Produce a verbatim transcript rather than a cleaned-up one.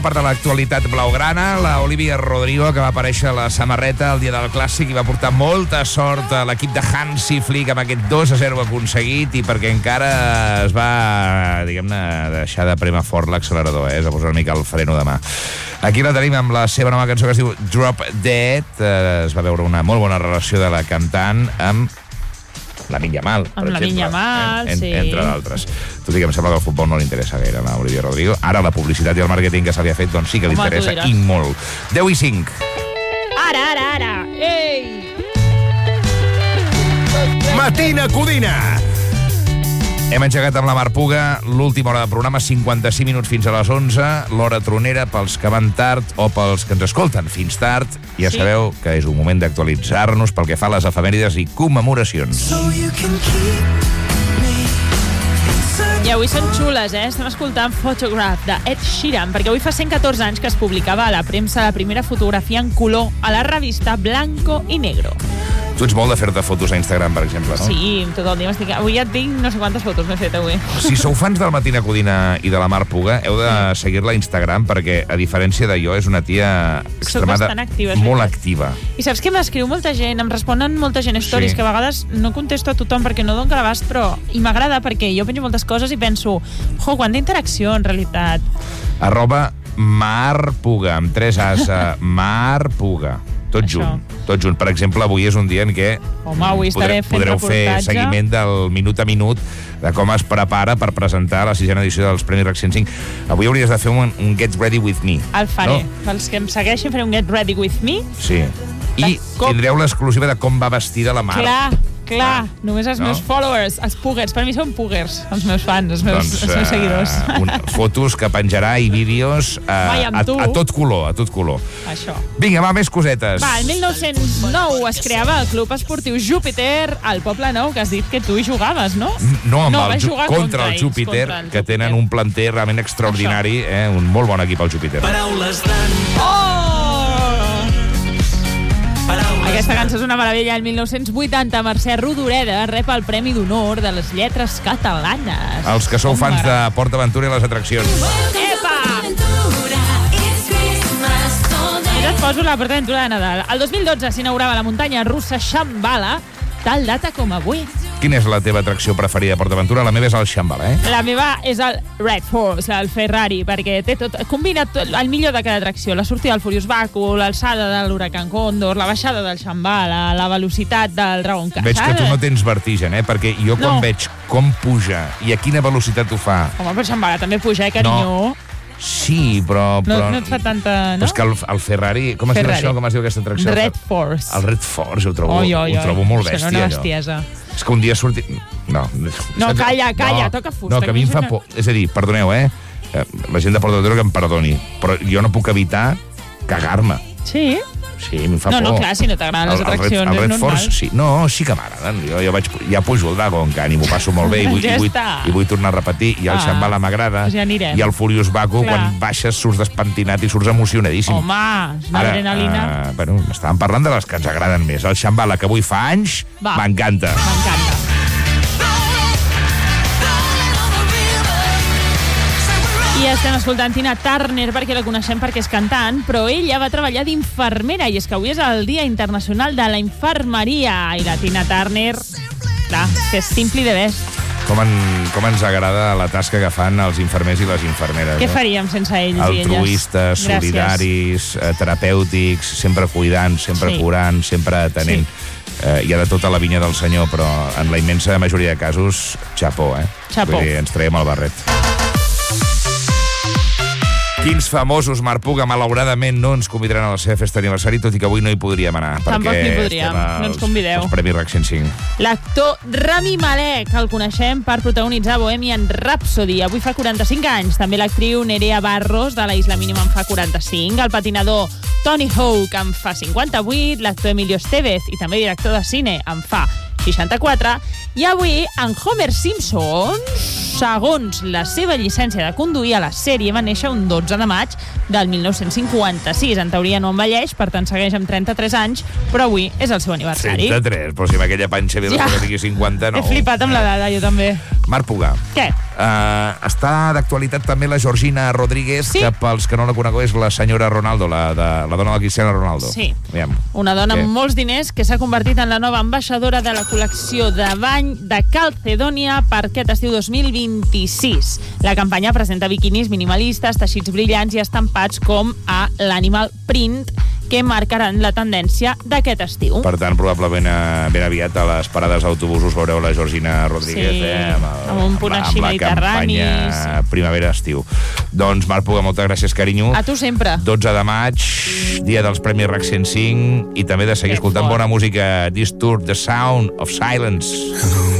Part de l'actualitat blaugrana, la Olivia Rodrigo, que va aparèixer a la samarreta el dia del Clàssic i va portar molta sort a l'equip de Hansi Flick amb aquest dos a zero aconseguit, i perquè encara es va, diguem-ne, deixar de premar fort l'accelerador, eh? Es va posar una mica el freno de mà. Aquí la tenim amb la seva nova cançó que es diu Drop Dead. Eh, es va veure una molt bona relació de la cantant amb Lamine Yamal, per amb exemple. Lamine Yamal, en, en, sí. Entre d'altres. Tot i que em sembla que el futbol no li interessa gaire a Olivia Rodrigo. Ara la publicitat i el màrqueting que se li ha fet, doncs sí que li Home, interessa, i molt. deu i cinc. Ara, ara, ara. Ei! Matina Codina. Hem engegat amb la Mar Puga l'última hora de programa, cinquanta-cinc minuts fins a les onze, l'hora tronera pels que van tard o pels que ens escolten fins tard. Ja Sí. sabeu que és un moment d'actualitzar-nos pel que fa a les efemèrides i commemoracions. I avui són xules, eh? Estem escoltant Photograph de Ed Sheeran, perquè avui fa cent catorze anys que es publicava a la premsa la primera fotografia en color a la revista Blanco i Negro. Tu ets molt de fer-te fotos a Instagram, per exemple, no? Sí, tot el dia m'estic... Avui ja et dic no sé quantes fotos m'he fet avui. Si sou fans del Matina Codina i de la Mar Puga, heu de seguir-la a Instagram, perquè, a diferència de jo, és una tia extremada, bastant activa, és molt veritat. activa. I saps què m'escriu molta gent? Em responen molta gent stories, Sí. que a vegades no contesto a tothom perquè no dono l'abast, però... I m'agrada perquè jo penjo moltes coses i penso, jo, quanta interacció, en realitat. Arroba Mar Puga, amb tres As, a Mar Puga. Tot Això. junt, tot junt. Per exemple, avui és un dia en què Home, avui estaré fent podreu fer reportatge. seguiment del minut a minut de com es prepara per presentar la sisena edició dels Premis RAC cent cinc. Avui hauries de fer un, un Get Ready With Me. El faré. No? Pels que em segueixin faré un Get Ready With Me. Sí. I com- tindreu l'exclusiva de com va vestida la Mar. Clar, clar. Només els No? meus followers, els puggers. Per mi són puggers, els meus fans, els meus, Doncs, els meus seguidors. uh, un, fotos que penjarà i vídeos uh, Vai amb a, tu. a tot color, a tot color. Això. Vinga, va, més cosetes. Va, el mil nou-cents nou es creava el Club Esportiu Júpiter al Poble Nou, que has dit que tu hi jugaves, no? No, amb No, el, vas Ju- jugar contra, contra el ells, Júpiter, contra el que Júpiter. tenen un planter realment extraordinari, eh? Un molt bon equip, el Júpiter. Paraules d'en... Oh! Paraules Aquesta cançó és una meravella. El mil nou-cents vuitanta, Mercè Rodoreda rep el Premi d'Honor de les Lletres Catalanes. Els que sou Com fans de m'agrada. Port Aventura i les atraccions. Epa! Ara et poso la Port Aventura de Nadal. El dos mil dotze s'inaugurava la muntanya russa Shambhala, tal data com avui. Quina és la teva atracció preferida de Port Aventura? La meva és el Shambhala, eh? La meva és el Red Force, el Ferrari, perquè té tot, combina tot, el millor de cada atracció. La sortida del Furious Baku, l'alçada de l'Huracan Condor, la baixada del Shambhala, la velocitat del Dragon Khan. Veig que tu no tens vertigen, eh? Perquè jo quan No. veig com puja i a quina velocitat ho fa... Home, però Shambhala també puja, eh, carinyo? Sí, però... No, però... no et fa tanta... Però No? és que el, el Ferrari... Com es diu Ferrari. això? Com es diu aquesta atracció? Red Force. El Red Force, ho trobo, Oi, oi, ho oi. trobo molt Serà bèstia, una allò. bestiesa. És que un dia surti... No, No, calla, calla, toca fusta, No, que a mi em que fa és una- por. És a dir, perdoneu, eh? Eh, La gent de Port Aventura que em perdoni, però jo no puc evitar cagar-me. Sí? Sí, em fa No, por. no, clar, si no t'agraden les El- el Red- atraccions, el és Red normal. Force, sí. No, sí que m'agraden. Jo, jo vaig, ja pujo el Dragon Khan i m'ho passo molt bé i vull, Ja i vull, està. i vull tornar a repetir. I el Ah, Shambhala m'agrada. doncs ja anirem. I el Furious Baku, Clar. quan baixes, surts despentinat i surts emocionadíssim. Home, és una adrenalina. Uh, bueno, estàvem parlant de les que ens agraden més. El Shambhala, que avui fa anys, Va. m'encanta. M'encanta. I estem escoltant Tina Turner perquè la coneixem perquè és cantant, però ella va treballar d'infermera i és que avui és el Dia Internacional de la Infermeria i la Tina Turner, clar, que és simpli de best. Com, en, com ens agrada la tasca que fan els infermers i les infermeres. Què eh? faríem sense ells i elles? Altruistes, Gràcies. solidaris, eh, terapèutics, sempre cuidant, sempre Sí. curant, sempre atenent. Eh, hi ha de tota la vinya del senyor, però en la immensa majoria de casos, xapó, eh? Xapó. Vull dir, ens traiem el barret. Quins famosos, Mar Puga, malauradament no ens convidaran a la seva festa d'aniversari, tot i que avui no hi podríem anar. Tampoc perquè hi podríem, estem als- no ens convideu. als Premis RAC cent cinc. L'actor Rami Malek, el coneixem per protagonitzar Bohemian Rhapsody. Avui fa quaranta-cinc anys. També l'actriu Nerea Barros, de la Isla Mínima, en fa quaranta-cinc. El patinador Tony Hawk en fa cinquanta-vuit. L'actor Emilio Estevez, i també director de cine, en fa seixanta-quatre. I avui, en Homer Simpson, segons la seva llicència de conduir a la sèrie, va néixer un dotze de maig del mil nou-cents cinquanta-sis. En teoria no envelleix, per tant segueix amb trenta-tres anys, però avui és el seu aniversari. trenta-tres, però si amb aquella panxa ve Ja. que tingui cinquanta-nou. He flipat amb la dada, jo també. Mar Puga. Què? Uh, està d'actualitat també la Georgina Rodríguez, sí? que pels que no la conegueu és la senyora Ronaldo, la, de, la dona de Cristiano Ronaldo. Sí, Aviam. Una dona Què? amb molts diners que s'ha convertit en la nova ambaixadora de la col·lecció de bany de Calcedònia per aquest estiu dos mil vint-i-sis. La campanya presenta biquinis minimalistes, teixits brillants i estampats com a l'Animal Print, que marcaran la tendència d'aquest estiu. Per tant, probablement eh, ben aviat a les parades d'autobusos veureu la Georgina Rodríguez, Sí, eh, amb, el, amb un punt així amb la mediterrani, campanya primavera-estiu. Doncs, Marc Puga, moltes gràcies, carinyo. A tu sempre. dotze de maig, dia dels Premis RAC cent cinc, i també de seguir Que escoltant fort. bona música. This Tour, The Sound of Silence.